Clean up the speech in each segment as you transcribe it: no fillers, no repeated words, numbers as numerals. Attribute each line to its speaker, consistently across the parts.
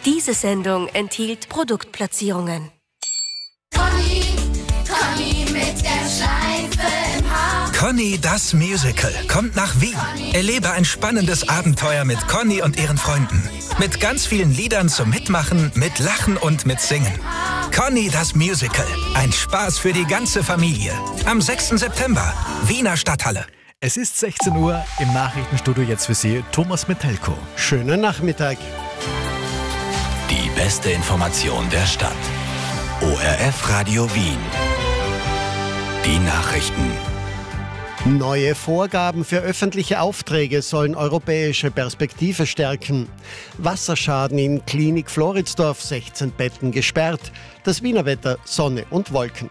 Speaker 1: Diese Sendung enthielt Produktplatzierungen.
Speaker 2: Conny mit der Schleife im Haar.
Speaker 3: Conny, das Musical, kommt nach Wien. Erlebe ein spannendes Abenteuer mit Conny und ihren Freunden. Mit ganz vielen Liedern zum Mitmachen, mit Lachen und mit Singen. Conny, das Musical, ein Spaß für die ganze Familie. Am 6. September, Wiener Stadthalle.
Speaker 4: Es ist 16 Uhr, im Nachrichtenstudio jetzt für Sie Thomas Metelko.
Speaker 5: Schönen Nachmittag.
Speaker 6: Die beste Information der Stadt. ORF Radio Wien. Die Nachrichten.
Speaker 5: Neue Vorgaben für öffentliche Aufträge sollen europäische Perspektive stärken. Wasserschaden in Klinik Floridsdorf, 16 Betten gesperrt. Das Wiener Wetter, Sonne und Wolken.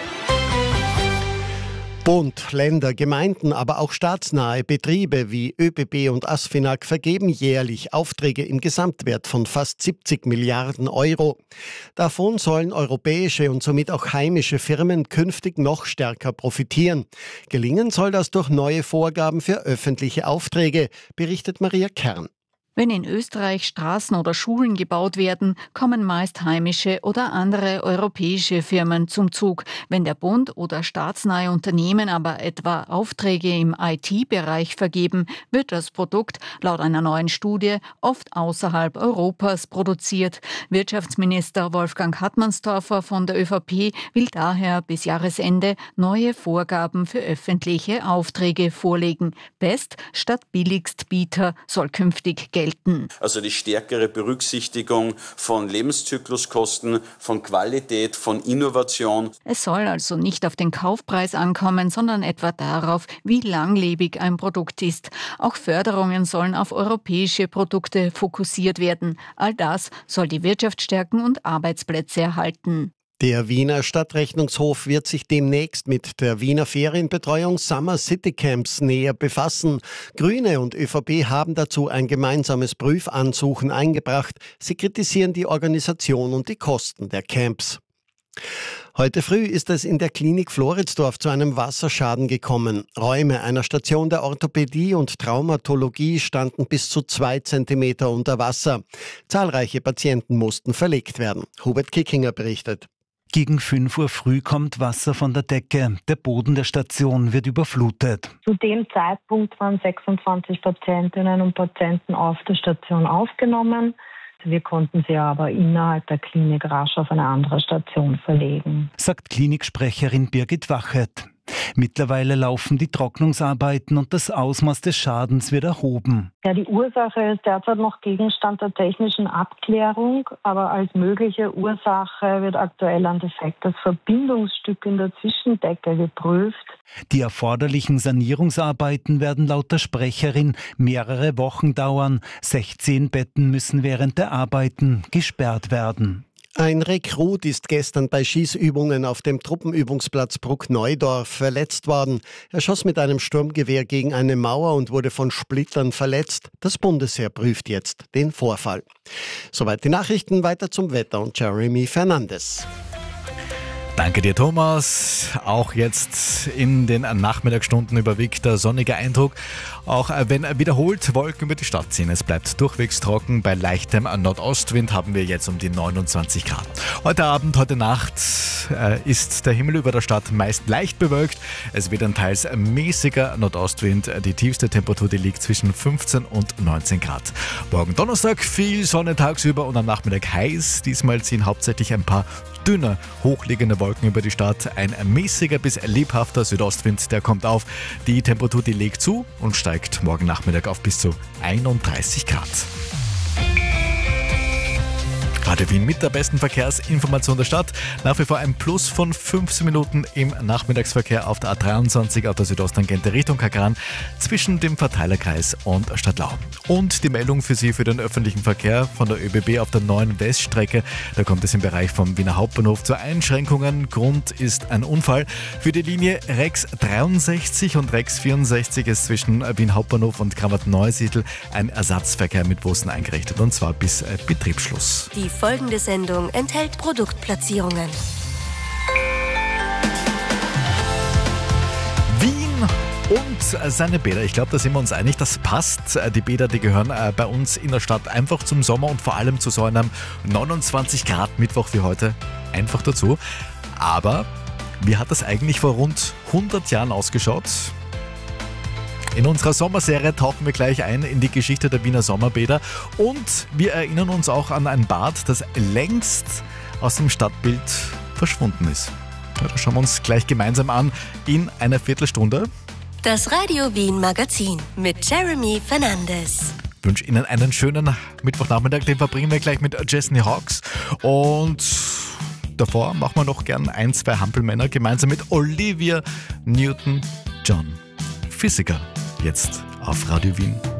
Speaker 5: Bund, Länder, Gemeinden, aber auch staatsnahe Betriebe wie ÖBB und ASFINAG vergeben jährlich Aufträge im Gesamtwert von fast 70 Milliarden Euro. Davon sollen europäische und somit auch heimische Firmen künftig noch stärker profitieren. Gelingen soll das durch neue Vorgaben für öffentliche Aufträge, berichtet Maria Kern.
Speaker 7: Wenn in Österreich Straßen oder Schulen gebaut werden, kommen meist heimische oder andere europäische Firmen zum Zug. Wenn der Bund oder staatsnahe Unternehmen aber etwa Aufträge im IT-Bereich vergeben, wird das Produkt laut einer neuen Studie oft außerhalb Europas produziert. Wirtschaftsminister Wolfgang Hartmannstorfer von der ÖVP will daher bis Jahresende neue Vorgaben für öffentliche Aufträge vorlegen. Best statt Billigstbieter soll künftig gelten.
Speaker 8: Also die stärkere Berücksichtigung von Lebenszykluskosten, von Qualität, von Innovation.
Speaker 7: Es soll also nicht auf den Kaufpreis ankommen, sondern etwa darauf, wie langlebig ein Produkt ist. Auch Förderungen sollen auf europäische Produkte fokussiert werden. All das soll die Wirtschaft stärken und Arbeitsplätze erhalten.
Speaker 5: Der Wiener Stadtrechnungshof wird sich demnächst mit der Wiener Ferienbetreuung Summer City Camps näher befassen. Grüne und ÖVP haben dazu ein gemeinsames Prüfansuchen eingebracht. Sie kritisieren die Organisation und die Kosten der Camps. Heute früh ist es in der Klinik Floridsdorf zu einem Wasserschaden gekommen. Räume einer Station der Orthopädie und Traumatologie standen bis zu 2 Zentimeter unter Wasser. Zahlreiche Patienten mussten verlegt werden. Hubert Kickinger berichtet.
Speaker 4: Gegen 5 Uhr früh kommt Wasser von der Decke. Der Boden der Station wird überflutet.
Speaker 9: Zu dem Zeitpunkt waren 26 Patientinnen und Patienten auf der Station aufgenommen. Wir konnten sie aber innerhalb der Klinik rasch auf eine andere Station verlegen,
Speaker 4: sagt Kliniksprecherin Birgit Wachet. Mittlerweile laufen die Trocknungsarbeiten und das Ausmaß des Schadens wird erhoben.
Speaker 9: Ja, die Ursache ist derzeit noch Gegenstand der technischen Abklärung, aber als mögliche Ursache wird aktuell ein defektes Verbindungsstück in der Zwischendecke geprüft.
Speaker 4: Die erforderlichen Sanierungsarbeiten werden laut der Sprecherin mehrere Wochen dauern. 16 Betten müssen während der Arbeiten gesperrt werden.
Speaker 5: Ein Rekrut ist gestern bei Schießübungen auf dem Truppenübungsplatz Bruckneudorf verletzt worden. Er schoss mit einem Sturmgewehr gegen eine Mauer und wurde von Splittern verletzt. Das Bundesheer prüft jetzt den Vorfall. Soweit die Nachrichten, weiter zum Wetter und Jeremy Fernandes.
Speaker 4: Danke dir, Thomas. Auch jetzt in den Nachmittagsstunden überwiegt der sonnige Eindruck. Auch wenn wiederholt Wolken über die Stadt ziehen. Es bleibt durchwegs trocken. Bei leichtem Nordostwind haben wir jetzt um die 29 Grad. Heute Abend, heute Nacht ist der Himmel über der Stadt meist leicht bewölkt. Es wird ein teils mäßiger Nordostwind. Die tiefste Temperatur, die liegt zwischen 15 und 19 Grad. Morgen Donnerstag viel Sonne tagsüber und am Nachmittag heiß. Diesmal ziehen hauptsächlich ein paar dünner hochliegende Wolken über die Stadt. Ein mäßiger bis lebhafter Südostwind, der kommt auf. Die Temperatur, die legt zu und steigt morgen Nachmittag auf bis zu 31 Grad. Radio Wien mit der besten Verkehrsinformation der Stadt. Nach wie vor ein Plus von 15 Minuten im Nachmittagsverkehr auf der A23 auf der Südosttangente Richtung Kagran zwischen dem Verteilerkreis und Stadtlau. Und die Meldung für Sie für den öffentlichen Verkehr von der ÖBB auf der neuen Weststrecke. Da kommt es im Bereich vom Wiener Hauptbahnhof zu Einschränkungen. Grund ist ein Unfall. Für die Linie Rex 63 und Rex 64 ist zwischen Wien Hauptbahnhof und Kramat-Neusiedl ein Ersatzverkehr mit Bussen eingerichtet. Und zwar bis Betriebsschluss.
Speaker 1: Die folgende Sendung enthält Produktplatzierungen.
Speaker 4: Wien und seine Bäder. Ich glaube, da sind wir uns einig, das passt. Die Bäder, die gehören bei uns in der Stadt einfach zum Sommer und vor allem zu so einem 29 Grad Mittwoch wie heute einfach dazu. Aber wie hat das eigentlich vor rund 100 Jahren ausgeschaut? In unserer Sommerserie tauchen wir gleich ein in die Geschichte der Wiener Sommerbäder und wir erinnern uns auch an ein Bad, das längst aus dem Stadtbild verschwunden ist. Ja, das schauen wir uns gleich gemeinsam an in einer Viertelstunde.
Speaker 1: Das Radio Wien Magazin mit Jeremy Fernandes.
Speaker 4: Ich wünsche Ihnen einen schönen Mittwochnachmittag, den verbringen wir gleich mit Destiny Hawks und davor machen wir noch gern 1-2 Hampelmänner gemeinsam mit Olivia Newton-John. Physiker, jetzt auf Radio Wien.